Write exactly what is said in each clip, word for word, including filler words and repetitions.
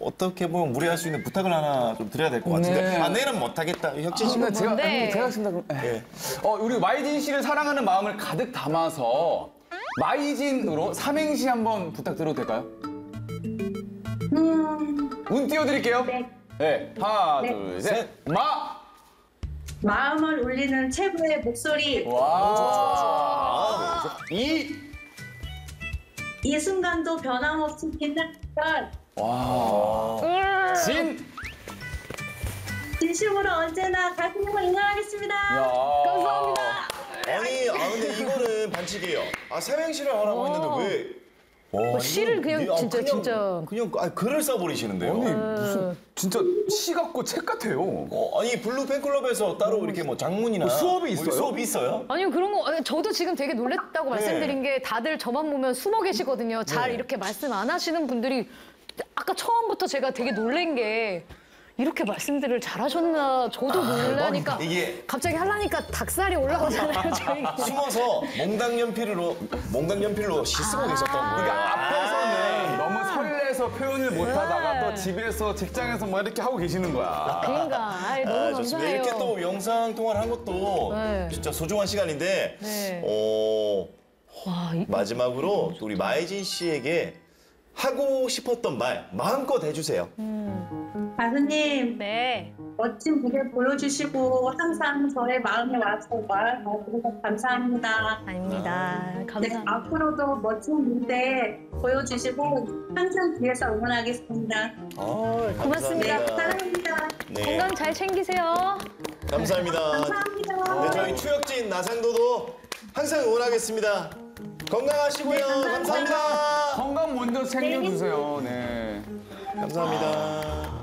어떻게 보면 무리할 수 있는 부탁을 하나 좀 드려야 될 것 같은데. 네. 아, 내는 못하겠다. 혁진 씨. 아, 제가, 뭔데? 제가 하겠습니다. 그럼. 예. 어, 우리 마이진 씨를 사랑하는 마음을 가득 담아서 마이진으로 삼행시 한번 부탁드려도 될까요? 음, 운 띄워드릴게요. 네. 네, 하나, 네. 둘, 셋. 마! 마음을 울리는 최고의 목소리. 와. 이! 이 순간도 변함없이 빛나는 와. 진! 진심으로 언제나 가슴으로 응원하겠습니다. 야. 감사합니다. 아니, 아 근데 이거는 반칙이에요. 아, 삼행시를 하라고 했는데 왜? 와, 시를 이거- 그냥 이- 아, 진짜, 진짜. 그냥 아, 글을 써버리시는데요. 아니, 무슨, 진짜 시 같고 책 같아요. 어, 아니 블루 팬클럽에서 따로 이렇게 뭐 장문이나 뭐 수업이 뭐 있어요? 수업이 있어요? 아니요, 그런 거, 아니, 저도 지금 되게 놀랬다고 말씀드린 게 다들 저만 보면 숨어 계시거든요. 잘 네. 이렇게 말씀 안 하시는 분들이 아까 처음부터 제가 되게 놀란 게 이렇게 말씀들을 잘하셨나 저도 놀라니까 이게- 갑자기 하려니까 닭살이 올라오잖아요, 저희. 숨어서 몽당연필로 몽당연필로 시 쓰고 계셨던 거예요. 그러니까 앞에서는 너무 설레서 표현을 못 하다가 네. 또 집에서 직장에서 뭐 이렇게 하고 계시는 거야. 그러니까, 아이, 너무 아, 좋습니다. 감사해요. 이렇게 또 영상 통화를 한 것도 네. 진짜 소중한 시간인데 네. 어, 와, 이, 마지막으로 또 우리 마이진 씨에게 하고 싶었던 말 마음껏 해주세요. 가수님, 네. 멋진 무대 보여주시고 항상 저의 마음에 와서 말해주셔서 감사합니다. 아닙니다. 네, 감사합니다. 앞으로도 멋진 무대 보여주시고 항상 뒤에서 응원하겠습니다. 아, 고맙습니다. 네, 사랑합니다. 네, 건강 잘 챙기세요. 감사합니다. 감사합니다. 네, 저희 추혁진 나상도도 항상 응원하겠습니다. 건강하시고요. 네, 감사합니다. 감사합니다. 건강 먼저 챙겨주세요. 네. 감사합니다.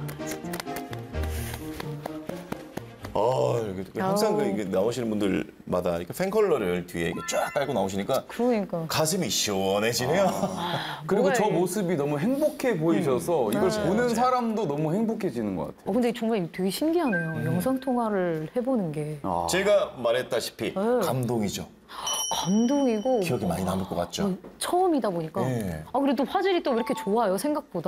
어, 이렇게 항상 그 이게 나오시는 분들마다 이렇게 팬컬러를 뒤에 이렇게 쫙 깔고 나오시니까 그러니까. 가슴이 시원해지네요. 그리고 뭐야, 저 이게. 모습이 너무 행복해 보이셔서 이걸 보는 사람도 너무 행복해지는 것 같아요. 어, 근데 정말 되게 신기하네요. 영상 통화를 해보는 게 아. 제가 말했다시피 감동이죠. 감동이고 기억이 많이 남을 것 같죠. 어, 처음이다 보니까. 네. 아 그래도 화질이 또 왜 이렇게 좋아요 생각보다.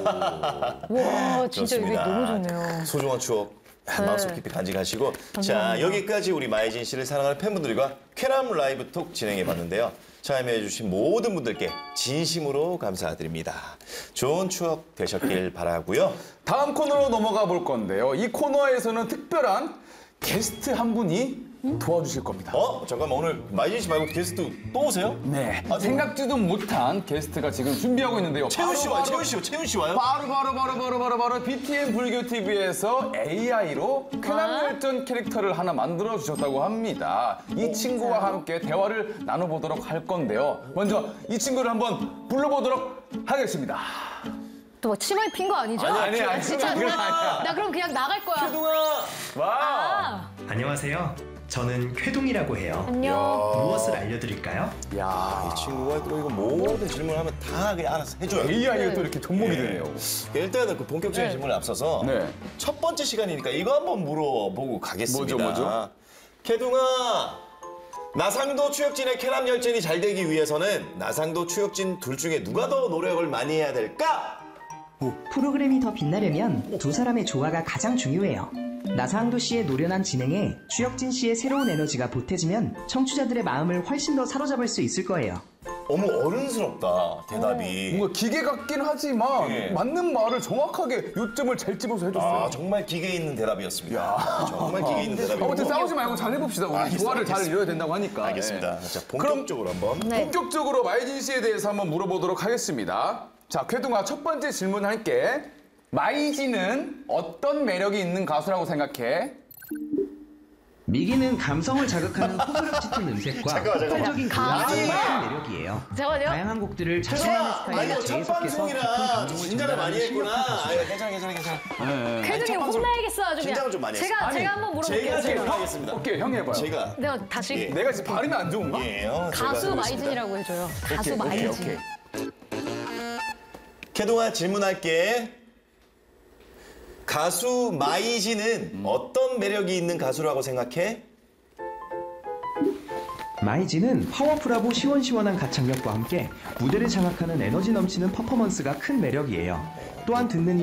와 진짜 이게 좋습니다. 너무 좋네요. 소중한 추억 마음속 깊이 간직하시고 자 여기까지 우리 마이진 씨를 사랑하는 팬분들과 쾌남 라이브 톡 진행해봤는데요. 참여해주신 모든 분들께 진심으로 감사드립니다. 좋은 추억 되셨길 바라고요. 다음 코너로 넘어가 볼 건데요. 이 코너에서는 특별한 게스트 한 분이 도와주실 겁니다. 어? 잠깐만 오늘 마이진 씨 말고 게스트 또 오세요? 네. 아, 생각지도 못한 게스트가 지금 준비하고 있는데요. 채훈 씨 와요. 바로, 채훈 씨, 채훈 씨 와요? 바로 바로 바로 바로 바로 바로 비티엠 불교 티비에서 에이아이로 쾌남열전 캐릭터를 하나 만들어 주셨다고 합니다. 이 친구와 함께 대화를 나눠보도록 할 건데요. 먼저 이 친구를 한번 불러보도록 하겠습니다. 또 뭐 치마에 핀 거 아니죠? 아니, 아니, 아, 아니, 진짜 그건 아니야. 나 그럼 그냥 나갈 거야. 동아. 와. 아, 안녕하세요. 저는 쾌동이라고 해요. 안녕. 무엇을 알려드릴까요? 야. 이 친구가 또 이거 모든 질문하면 다 그냥 알아서 해줘요. 에이아이가 또 이렇게 접목이 네. 되네요. 일단은 그 본격적인 네. 질문에 앞서서 네. 첫 번째 시간이니까 이거 한번 물어보고 가겠습니다. 뭐죠, 뭐죠? 캐둥아, 나상도 추혁진의 쾌남 열전이 잘 되기 위해서는 나상도 추혁진 둘 중에 누가 더 노력을 많이 해야 될까? 프로그램이 더 빛나려면 두 사람의 조화가 가장 중요해요. 나상도 씨의 노련한 진행에 추혁진 씨의 새로운 에너지가 보태지면 청취자들의 마음을 훨씬 더 사로잡을 수 있을 거예요. 어머 어른스럽다 대답이. 뭔가 기계 같긴 하지만 예. 맞는 말을 정확하게 요점을 잘 집어서 해줬어요. 아 정말 기계 있는 대답이었습니다. 정말 기계 있는 대답이었고. 아무튼 싸우지 말고 잘 해봅시다. 우리 알겠습니다, 조화를 잘 알겠습니다. 이뤄야 된다고 하니까. 알겠습니다. 네. 자 본격적으로 한번. 네. 본격적으로 마이진 씨에 대해서 한번 물어보도록 하겠습니다. 자, 쾌동아 첫 번째 질문 할게. 마이진은 어떤 매력이 있는 가수라고 생각해? 미기는 감성을 자극하는 호소력 짙은 음색과 잠깐만, 잠깐만. 폭발적인 가수! 그림이 큰 매력이에요. 잠깐만요. 다양한 곡들을 자신만의 스타일로 아니요 첫 재해석해서 깊은 방송이라 감동을 긴장을 많이 전달하는 했구나. 실력파 가수. 아유 괜찮아 괜찮아 괜찮아. 쾌동이 혼나야겠어 아주 그냥. 긴장을 좀 많이 제가 했어요. 제가 한번 물어볼게요. 제가 제가. 제가 하겠습니다. 오케이, 형이 해봐요. 제가 내가 다시 예. 내가 지금 발음이 안 좋은가? 예요. 가수 마이진이라고 해줘요. 가수 마이진. 오케이, 오케이. 캐동아 질문할게. 가수 마이진은 어떤 매력이 있는 가수라고 생각해? 마이진은 파워풀하고 시원시원한 가창력과 함께 무대를 장악하는 에너지 넘치는 퍼포먼스가 큰 매력이에요. 또한 듣는 이